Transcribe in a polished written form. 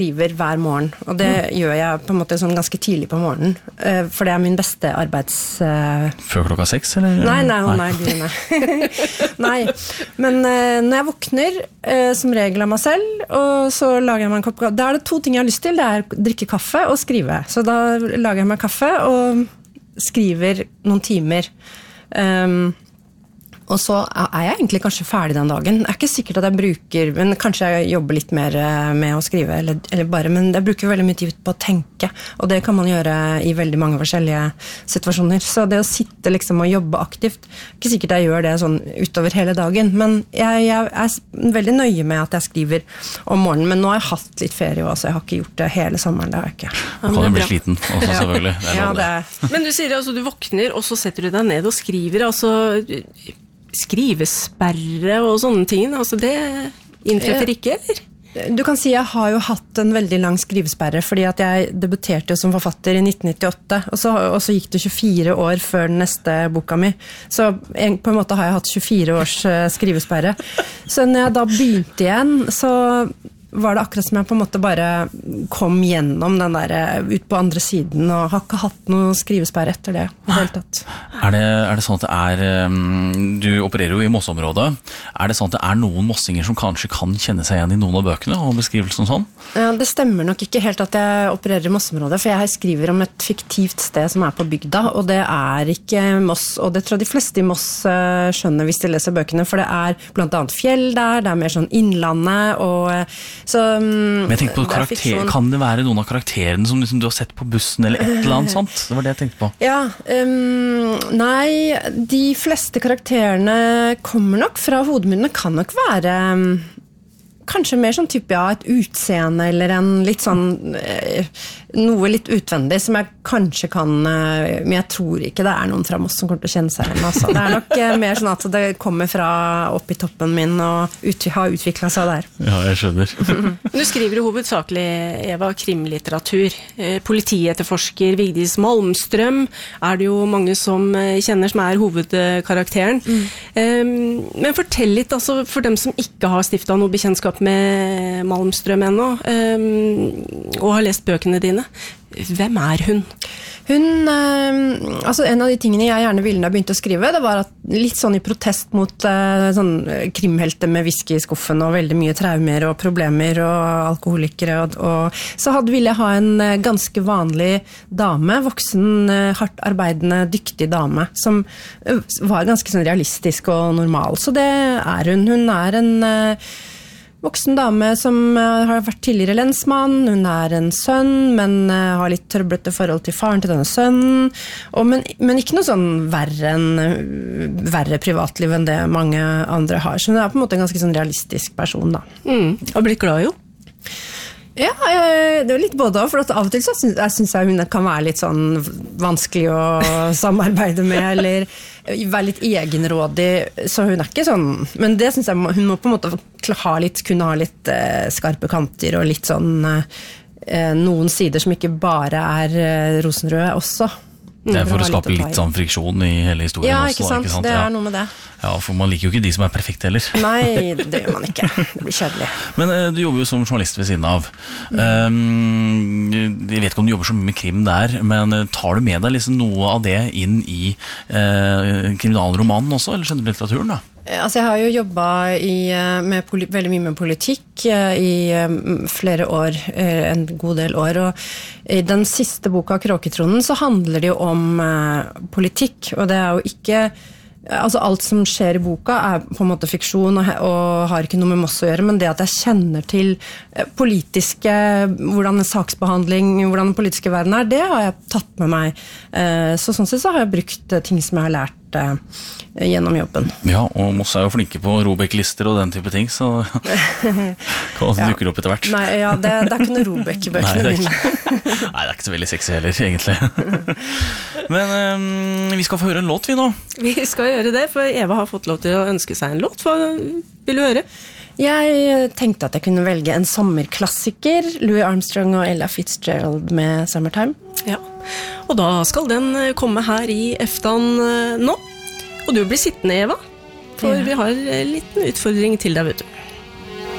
skriver hver morgen, og det gjør jeg på en måte sånn ganske tidlig på morgenen, for det min beste arbeids... Før klokka 6, eller? Nei. Nei, men når jeg våkner, som regel av meg selv, og så lager jeg meg en kopp kaffe. Da det 2 ting jeg har lyst til, det å drikke kaffe og skrive. Så da lager jeg meg kaffe og skriver noen timer. Og så jeg egentlig kanskje ferdig den dagen. Det ikke sikkert at jeg bruker, men kanskje jeg jobber litt mer med å skrive, eller bare, men jeg bruker veldig mye tid på å tenke, og det kan man gjøre i veldig mange forskjellige situasjoner. Så det å sitte liksom og jobbe aktivt, ikke sikkert jeg gjør det sånn utover hele dagen, men jeg veldig nøye med at jeg skriver om morgenen, men nå har jeg hatt litt ferie også, så jeg har ikke gjort det hele sommeren, det har jeg ikke. Du kan jo bli sliten også, selvfølgelig. Det Men du sier altså, du våkner, og så setter du deg ned og skriver, altså... skrivesperre og sånne ting, altså det inntreffer ikke, eller? Du kan si jeg har jo hatt en veldig lang skrivesperre, fordi at jeg debuterte som forfatter i 1998, og så gikk det 24 år før den neste boka mi. Så på en måte har jeg hatt 24 års skrivesperre. Så når jeg da begynte igjen, så var det akkurat som jeg på en måte bare kom gjennom den der ut på andre siden, og har ikke hatt noe skrivesperre etter det i det hele tatt. Er det sånn at du opererer jo i Mosse-området, det sånn at det noen mossinger som kanskje kan kjenne seg igjen i noen av bøkene og beskrivelsen sånn? Ja, det stemmer nok ikke helt at jeg opererer i Mosse-området, for jeg skriver om et fiktivt sted som på bygda, og det ikke Moss, og det tror jeg de fleste i Moss skjønner hvis de leser bøkene, for det blant annet fjell der, det mer sånn innlandet, og så, men jeg tenkte på sånn, kan det være noen av karakterene som liksom du har sett på bussen eller et eller annet sånt? Det var det jeg tenkte på. Ja, nei, de fleste karakterene kommer nok fra hovedmyndene, kan nok være kanskje mer sånn type, et utseende eller en litt sånn noe litt utvendig som jeg kanskje kan, men jeg tror ikke det noen fra Moss som kommer til å kjenne seg igjen. Altså. Det nok mer sånn at det kommer fra opp i toppen min og har utviklet seg der. Ja, jeg skjønner. Du skriver jo hovedsakelig, Eva, krimlitteratur. Politietterforsker Vigdis Malmstrøm det jo mange som kjenner som hovedkarakteren. Men fortell litt, altså, for dem som ikke har stiftet noe bekjentskap med Malmstrøm ennå, og har lest bøkene dine. Hvem hun? Hun, altså en av de tingene jeg gjerne ville da jeg begynte å skrive, det var at litt sånn i protest mot sånn krimhelter med whisky i skuffen og veldig mye traumer og problemer og alkoholikere, og så ville jeg ha en ganske vanlig dame, voksen, hardt arbeidende, dyktig dame, som var ganske sånn realistisk og normal. Så det hun. Hun en voksen dame som har vært tidligere lensmann, hun en sønn, men har litt trøblete forhold til faren til denne sønnen, men ikke noe sånn verre privatliv enn det mange andre har. Så hun på en måte en ganske sånn realistisk person da. Har blitt glad jo? Ja, det litt både, for av og til så synes jeg hun kan være litt sånn vanskelig å samarbeide med, eller være litt egenrådig, så hun ikke sånn, men det synes jeg hun må på en måte kunne ha litt skarpe kanter, og litt sånn noen sider som ikke bare rosenrøde også. Det for å skape litt sånn friksjon i hele historien også. Ja, ikke sant? Det noe med det. Ja, for man liker jo ikke de som perfekte heller. Nei, det gjør man ikke. Det blir kjedelig. Men du jobber jo som journalist ved siden av. Jeg vet ikke om du jobber så mye med krim der, men tar du med deg liksom noe av det inn i kriminalromanen også, eller generelt litteraturen da? Altså jeg har jo jobbet veldig mye med politikk i flere år, en god del år, og i den siste boka Kråketronen så handler det jo om politikk, og det jo ikke, altså alt som skjer i boka på en måte fiksjon og har ikke noe med Moss å gjøre, men det at jeg kjenner til politiske, hvordan en saksbehandling, hvordan den politiske verden det har jeg tatt med meg. Så sånn sett så har jeg brukt ting som jeg har lært gjennom jobben. Ja, og Moss jo flinke på Robek-lister og den type ting, så hva dukker opp etter hvert? Nei, ja, det ikke noe Robek i bøkene mine. Nei, det ikke så veldig sexy heller, egentlig. Men vi skal få høre en låt, vi nå. Vi skal gjøre det, for Eva har fått lov til å ønske seg en låt. Hva vil du høre? Jeg tenkte at jeg kunne velge en sommerklassiker, Louis Armstrong og Ella Fitzgerald med Summertime. Ja, og da skal den komme her i eftan nå. Og du blir sittende, Eva, for vi har en liten utfordring til deg, vet du.